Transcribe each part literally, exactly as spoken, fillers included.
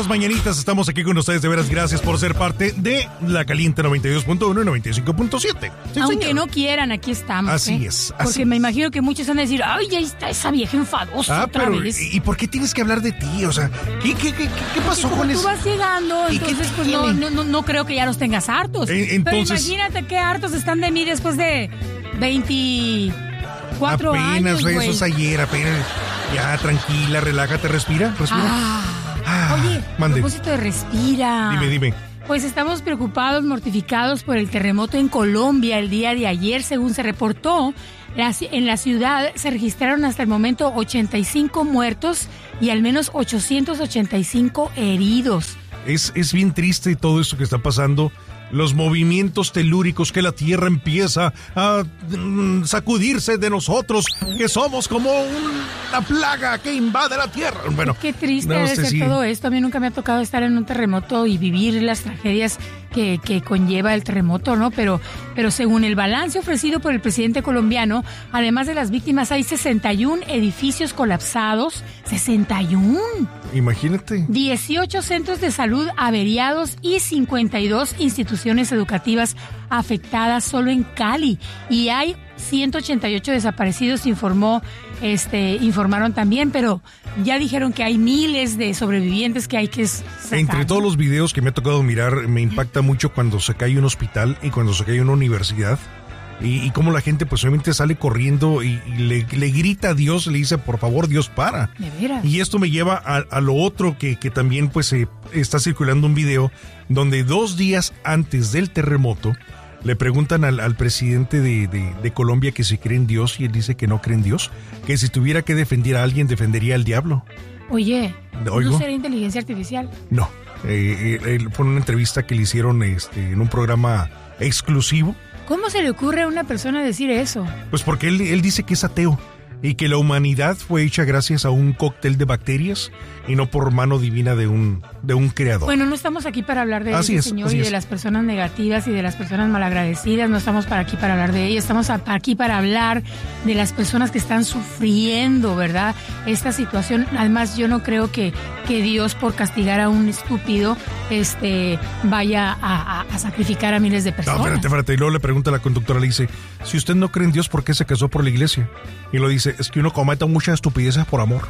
las mañanitas estamos aquí con ustedes. De veras, gracias por ser parte de La Caliente noventa y dos punto uno y noventa y cinco punto siete. Sí, aunque señor. no quieran, aquí estamos. Así ¿eh? es. Así Porque es. me imagino que muchos van a decir, ay, ya está esa vieja enfadosa Ah, otra pero vez. ¿y por qué tienes que hablar de ti? O sea, ¿qué, qué, qué, qué pasó Porque con como eso? tú vas llegando, ¿Y qué entonces pues no, tiene? no, no, no creo que ya los tengas hartos. Eh, entonces- Pero imagínate qué hartos están de mí después de veinticuatro Apenas, años, güey, güey. eso es ayer, apenas. Ya, tranquila, relájate, respira, respira. Ah, Ah, oye, a mande. propósito de respira. Dime, dime. Pues estamos preocupados, mortificados por el terremoto en Colombia el día de ayer, según se reportó. La- En la ciudad se registraron hasta el momento ochenta y cinco muertos y al menos ochocientos ochenta y cinco heridos. Es, es bien triste todo esto que está pasando. Los movimientos telúricos que la Tierra empieza a mm, sacudirse de nosotros, que somos como una plaga que invade la Tierra. Bueno, Qué triste no debe sé ser si- todo esto. A mí nunca me ha tocado estar en un terremoto y vivir las tragedias que, que conlleva el terremoto, ¿no? Pero, pero según el balance ofrecido por el presidente colombiano, además de las víctimas, hay sesenta y uno edificios colapsados. ¡sesenta y uno! Imagínate. dieciocho centros de salud averiados y cincuenta y dos instituciones educativas afectadas solo en Cali. Y hay ciento ochenta y ocho desaparecidos, informó, este, informaron también, pero ya dijeron que hay miles de sobrevivientes que hay que sacar. Entre todos los videos que me ha tocado mirar, me impacta mucho cuando se cae un hospital y cuando se cae una universidad. Y, y cómo la gente pues obviamente sale corriendo y, y le, le grita a Dios, le dice, por favor, Dios, para. De veras. Y esto me lleva a, a lo otro que, que también pues eh, está circulando un video donde dos días antes del terremoto le preguntan al, al presidente de, de, de Colombia que si cree en Dios y él dice que no cree en Dios, que si tuviera que defender a alguien defendería al diablo. Oye, ¿Oigo? ¿no será inteligencia artificial? No, eh, eh, él- fue una entrevista que le hicieron este, en un programa exclusivo. ¿Cómo se le ocurre a una persona decir eso? Pues porque él, él dice que es ateo y que la humanidad fue hecha gracias a un cóctel de bacterias y no por mano divina de un, de un creador. Bueno, no estamos aquí para hablar de Así ese es, señor así y es. de las personas negativas y de las personas malagradecidas. No estamos para aquí para hablar de ellas. Estamos a- aquí para hablar de las personas que están sufriendo, ¿verdad? Esta situación. Además, yo no creo que, que Dios, por castigar a un estúpido, este, vaya a, a- a sacrificar a miles de No, personas. espérate, espérate. Y luego le pregunta a la conductora, le dice, si usted no cree en Dios, ¿por qué se casó por la iglesia? Y lo dice, es que uno cometa muchas estupideces por amor.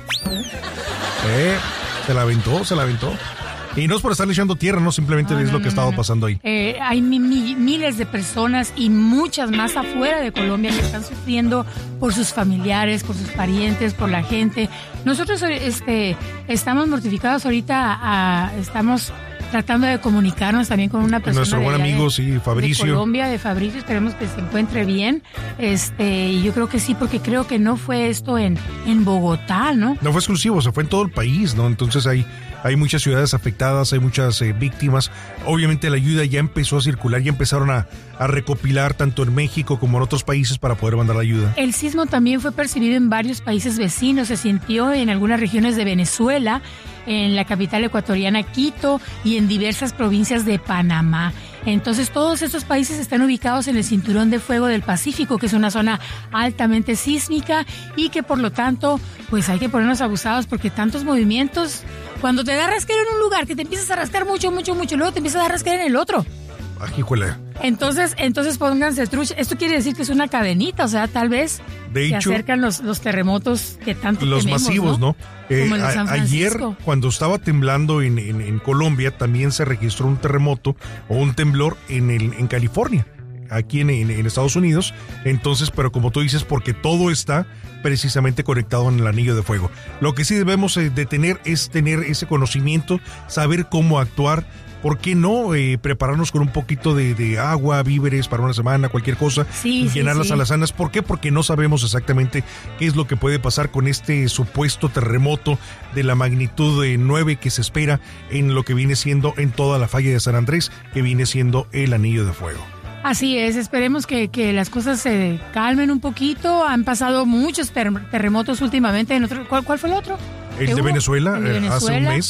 Eh, se la aventó, se la aventó. Y no es por estarle echando tierra, no, simplemente No, es no, lo que no, ha estado no. pasando ahí. Eh, hay mi- mi- miles de personas y muchas más afuera de Colombia que están sufriendo por sus familiares, por sus parientes, por la gente. Nosotros este, estamos mortificados ahorita, a- estamos tratando de comunicarnos también con una persona Nuestro de buen allá amigo, de, sí, Fabricio. de Colombia, de Fabricio. Esperemos que se encuentre bien. Este, y yo creo que sí, porque creo que no fue esto en, en Bogotá, ¿no? No fue exclusivo, se fue en todo el país, ¿no? Entonces hay, hay muchas ciudades afectadas, hay muchas eh, víctimas. Obviamente la ayuda ya empezó a circular, ya empezaron a, a recopilar tanto en México como en otros países para poder mandar la ayuda. El sismo también fue percibido en varios países vecinos, se sintió en algunas regiones de Venezuela, en la capital ecuatoriana Quito y en diversas provincias de Panamá. Entonces todos estos países están ubicados en el cinturón de fuego del Pacífico, que es una zona altamente sísmica y que por lo tanto pues hay que ponernos abusados porque tantos movimientos, cuando te da rasquera en un lugar, que te empiezas a rascar mucho, mucho, mucho, luego te empiezas a dar rasquera en el otro. Ah, híjole. Entonces, entonces pónganse trucha. Esto quiere decir que es una cadenita, o sea, tal vez De se hecho, acercan los, los terremotos que tanto los tememos, masivos, ¿no? Eh, Como el de a- San ayer, Francisco. cuando estaba temblando en, en- en Colombia, también se registró un terremoto o un temblor en, el, en California, aquí en, en- en Estados Unidos. Entonces, pero como tú dices, porque todo está precisamente conectado en el anillo de fuego. Lo que sí debemos eh, de tener es tener ese conocimiento, saber cómo actuar. ¿Por qué no eh, prepararnos con un poquito de, de agua, víveres para una semana, cualquier cosa, Sí, y sí, llenar las sí. alazanas? ¿Por qué? Porque no sabemos exactamente qué es lo que puede pasar con este supuesto terremoto de la magnitud de nueve que se espera en lo que viene siendo en toda la falla de San Andrés, que viene siendo el anillo de fuego. Así es, esperemos que, que las cosas se calmen un poquito. Han pasado muchos ter- terremotos últimamente. En otro, ¿cuál, ¿Cuál fue el otro? El ¿Qué de hubo? Venezuela, El de eh, hace un Venezuela. mes.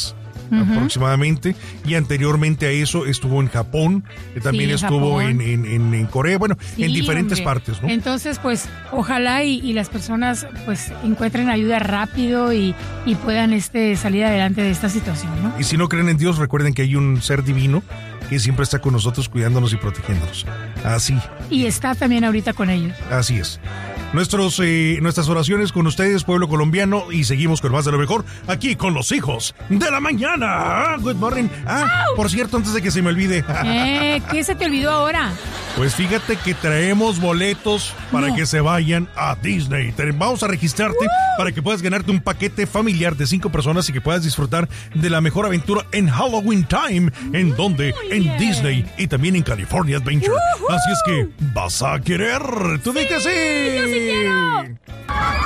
uh-huh. aproximadamente, y anteriormente a eso estuvo en Japón, eh, también sí, estuvo Japón. En, en, en, en Corea, bueno, sí, en diferentes hombre. partes, ¿no? Entonces, pues, ojalá y, y las personas pues encuentren ayuda rápido y, y puedan este salir adelante de esta situación, ¿no? Y si no creen en Dios, recuerden que hay un ser divino que siempre está con nosotros cuidándonos y protegiéndonos. Así. Y está también ahorita con ellos. Así es. Nuestros, eh, nuestras oraciones con ustedes, pueblo colombiano, y seguimos con más de lo mejor aquí con los hijos de la mañana. Good morning. Ah, por cierto, antes de que se me olvide. Eh, ¿qué se te olvidó ahora? Pues fíjate que traemos boletos para No. que se vayan a Disney. Te- Vamos a registrarte ¡Uh! para que puedas ganarte un paquete familiar de cinco personas y que puedas disfrutar de la mejor aventura en Halloween Time. ¿En donde? En bien. Disney y también en California Adventure. ¡Uh-huh! Así es que vas a querer. ¿Tú di que sí? ¡Yo sí quiero!